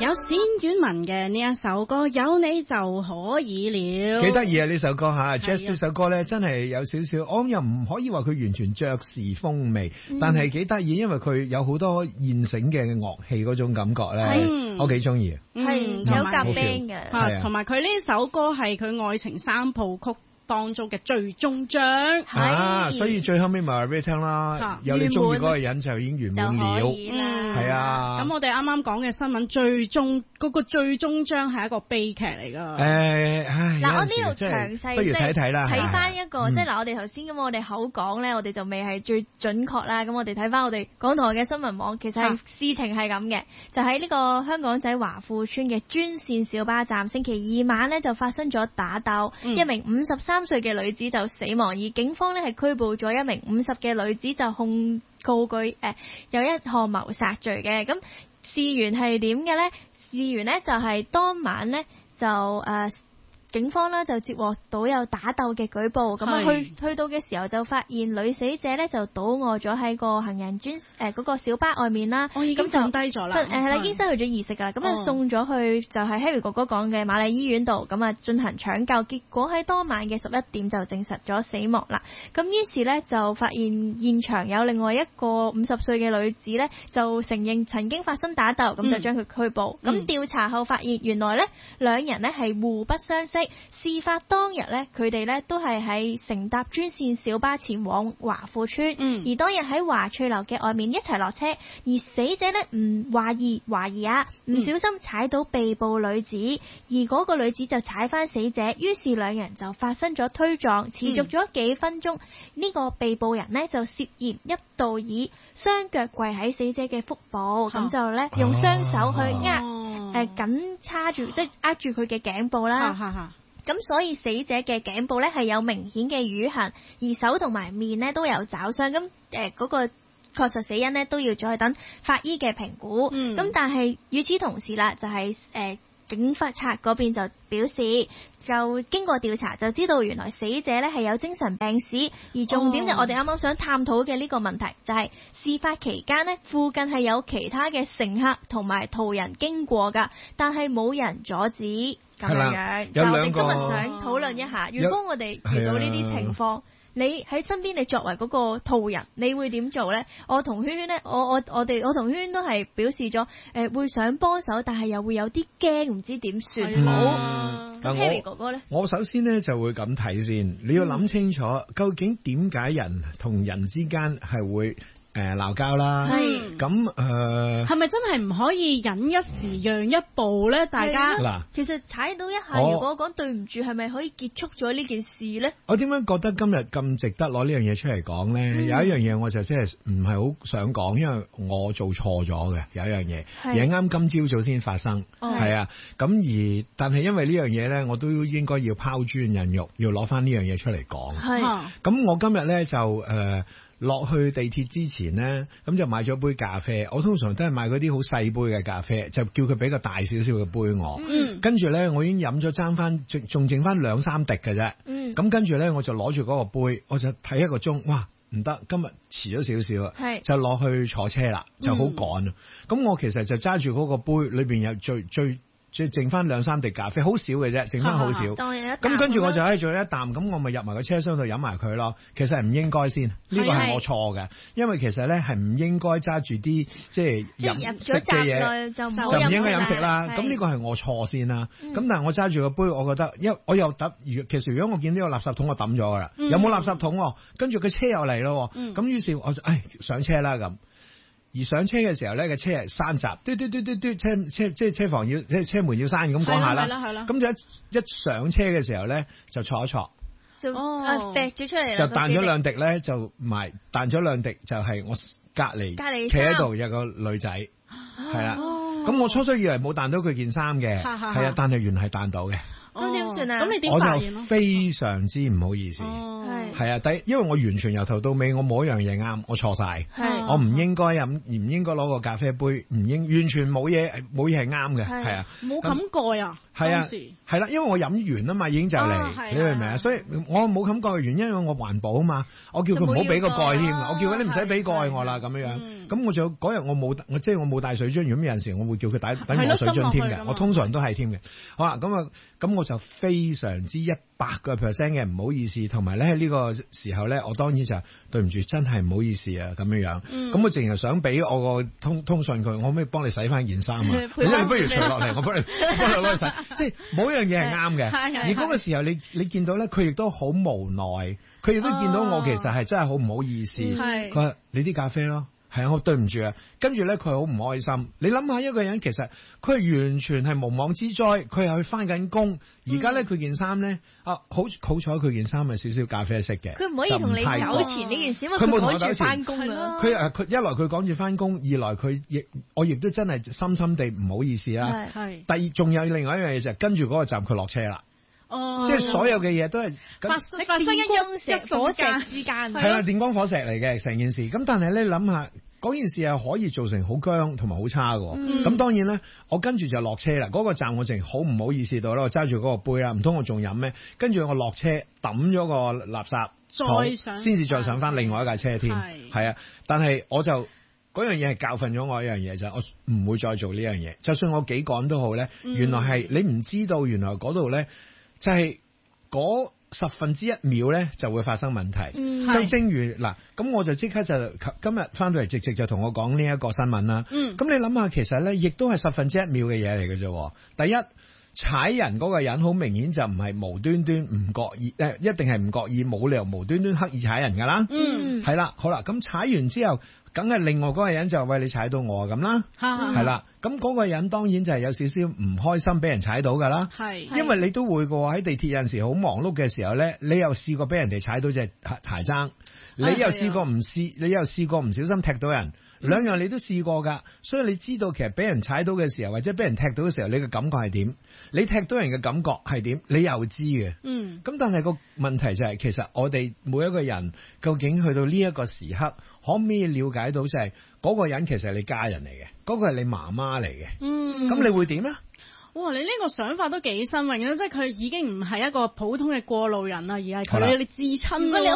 有冼婉文嘅呢一首歌，有你就可以了， 幾得意啊！呢首歌吓 Jazz 呢啊首歌咧，真係有少少，我又唔可以話佢完全爵士風味，但係幾得意，因為佢有好多現成嘅樂器嗰種感覺咧，我幾中意。 係有夾 band 嘅， 同埋佢呢首歌係佢愛情三部曲當中嘅最終章， 所以最後尾咪話俾你聽啦，有你中意嗰個人就已經圓滿了，係啊。 咁我哋啱啱講嘅新聞最終嗰個最終章係一個悲劇嚟噶。 嗱，我呢度詳細不如睇睇啦， 睇翻一個，即係嗱，我哋頭先咁，我哋口講咧，我哋就未係最準確啦。咁我哋睇翻我哋港台嘅新聞網，其實係事情係咁嘅，就喺呢個香港仔華富村嘅專線小巴站，星期二晚咧就發生咗打鬥，一名53歲嘅女子就死亡，而警方咧係拘捕咗一名50嘅女子，就控告佢有一項謀殺罪嘅。咁事源係點嘅呢？事源呢就係當晚呢就警方呢就接獲到有打鬥嘅舉報，咁啊去到嘅時候就發現女死者呢就倒卧咗喺個行人專嗰個小巴外面啦， 已經瞓低咗啦， 係啦，已經失去咗意識噶啦，咁啊送咗去就係 Harry 哥哥講嘅瑪麗醫院度，咁啊進行搶救，結果喺當晚嘅11點就證實咗死亡啦。咁於是呢就發現現場有另外一個50歲嘅女子呢就承認曾經發生打鬥，咁就將佢拘捕。咁調查後發現原來呢兩人呢係互不相識。事發當日呢，佢哋呢都係喺乘搭專線小巴前往華富村，而當日喺華翠樓嘅外面一齊落車，而死者呢唔懷疑唔小心踩到被捕女子，而嗰個女子就踩翻死者，於是兩人就發生咗推撞，持續咗幾分鐘。呢個被捕人呢就涉嫌一度以雙腳跪喺死者嘅腹部，咁就呢用雙手去緊叉住，即係握住佢嘅頸部啦。咁所以死者嘅頸部呢係有明顯嘅瘀痕，而手同埋面呢都有抓傷。咁嗰個確實死因呢都要再等法醫嘅評估。咁但係與此同時啦，就係警察嗰邊就表示，就經過調查就知道原來死者呢係有精神病史，而重點就我哋啱啱想探討嘅呢個問題，就係事發期間呢附近係有其他嘅乘客同埋途人經過㗎，但係冇人阻止咁樣。就我哋今日想討論一下，如果我哋遇到呢啲情況，你喺身邊，你作為嗰個途人，你會點做呢？我同圈圈呢，我同圈圈都係表示咗，會想幫手，但係又會有啲驚，唔知點算好。咁 Harry 哥哥呢？ 我首先呢就會咁睇先，你要諗清楚，究竟點解人同人之間係會鬧交啦，咁係咪真係唔可以忍一時讓一步咧？大家嗱， 其實踩到一下，如果講對唔住，係咪可以結束咗呢件事咧？ 我點樣覺得今日咁值得攞呢樣嘢出嚟講咧？有一樣嘢我就真係唔係好想講，因為我做錯咗嘅有一樣嘢，而係啱今朝早先發生，係啊，咁但係因為呢樣嘢咧，我都應該要拋磚引玉，要攞翻呢樣嘢出嚟講。咁我今日咧就落去地鐵之前呢，咁就買咗杯咖啡。我通常都係買嗰啲好細杯嘅咖啡，就叫佢俾個大少少嘅杯我。跟住呢，我已經飲咗爭翻，仲剩翻2-3滴嘅啫。咁跟住呢，我就攞住嗰個杯，我就睇一個鐘，哇，唔得，今日遲咗少少啊，就落去坐車啦，就好趕啊。咁我其實就揸住嗰個杯，裏邊有最剩翻2-3滴咖啡，好少嘅啫，剩翻好少。咁跟住我就喺度做一啖，咁我咪入埋個車廂度飲埋佢咯。其實係唔應該先，呢個係我錯嘅，因為其實咧係唔應該揸住啲即係飲食嘅嘢，就唔應該飲食啦。咁呢個係我錯先啦。咁但係我揸住個杯，我覺得我又其實如果我見到個垃圾桶，我抌咗噶啦，有冇垃圾桶？跟住個車又嚟咯，咁於是我就上車啦咁。而上車嘅時候咧，個車係閂閘，嘟，即係車房要，即係車門要閂咁講下啦。咁就一上車嘅時候咧，就坐一坐， 就揈咗出嚟， 就彈咗2滴咧，就唔係彈咗2滴，就係我隔離企喺度有個女仔，係啦。咁我初初以為冇彈到佢件衫嘅，係啊，但係原來係彈到嘅。 咁點算啊？ 咁你點發現？ 我就非常之唔好意思。係啊，因為我完全由頭到尾我冇一樣嘢啱，我錯晒。我唔應該飲，唔應該攞個咖啡杯，完全冇嘢係啱嘅。係啊， 冇冚蓋啊。 係啊，係啦，因為我飲完啊嘛，已經就嚟，你明唔明啊？所以我冇冚蓋嘅原因，因為我環保啊嘛。我叫佢唔好俾個蓋添，我叫佢你唔使俾蓋我啦咁樣。 咁我仲嗰日我冇帶水樽，如果有陣時我會叫佢等我水樽添嘅，我通常都係添嘅。好啦，咁我就非常之100%嘅唔好意思，同埋咧喺呢個時候咧，我當然就對唔住，真係唔好意思啊咁樣。咁我淨係想俾我個通訊佢，我可唔可以幫你洗翻件衫啊？你不如除落嚟，我幫你洗。即係冇一樣嘢係啱嘅。而嗰個時候你見到咧，佢亦都好無奈，佢亦都見到我其實係真係好唔好意思。佢話你啲咖啡咯。係啊，我對唔住啊。跟住咧，佢好唔開心。你諗下，一個人其實佢係完全係無妄之災，佢係去翻緊工。而家咧，佢件衫咧好彩，佢件衫係少少咖啡色嘅。 佢唔可以同你糾纏呢件事，因為佢趕住翻工啦。 佢一來佢趕住翻工，二來我亦都真係深深地唔好意思啦。係。第二仲有另外一樣嘢就係跟住嗰個站佢落車啦。即係所有嘅嘢都係發生一火石之間， 係啦，電光火石嚟嘅成件事。咁但係咧諗下，嗰件事係可以造成好僵同埋好差嘅。咁當然咧，我跟住就落車啦。嗰個站我淨好唔好意思到啦，我揸住嗰個杯啦，唔通我仲飲咩？跟住我落車抌咗個垃圾桶，先至再上翻另外一架車添。係啊，但係我就嗰樣嘢係教訓咗我一樣嘢，就係我唔會再做呢樣嘢。就算我幾趕都好咧，原來係你唔知道，原來嗰度咧。就係嗰1/10秒咧就會發生問題，就正如嗱，咁我就即刻就今日翻到嚟直就同我講呢一個新聞啦。咁你諗下，其實咧亦都係1/10秒嘅嘢嚟嘅啫。第一，踩人嗰個人好明顯就唔係無端端唔覺意，一定係唔覺意，冇理由無端端刻意踩人噶啦。係啦，好啦，咁踩完之後，梗係另外嗰個人就喂，你踩到我咁啦，係啦，咁嗰個人當然就係有少少唔開心，俾人踩到噶啦，因為你都會喎，喺地鐵有陣時好忙碌嘅時候咧，你又試過俾人哋踩到隻鞋踭，你又試過唔小心踢到人。兩樣你都試過㗎，所以你知道其實俾人踩到嘅時候，或者俾人踢到嘅時候，你嘅感覺係點？你踢到人嘅感覺係點？你又知嘅。咁但係個問題就係，其實我哋每一個人究竟去到呢一個時刻，可唔可以了解到就係嗰個人其實係你家人嚟嘅，嗰個係你媽媽嚟嘅。咁你會點呢？ 哇！你呢個想法都幾新穎啊！即係佢已經唔係一個普通嘅過路人啦，而係佢你至親。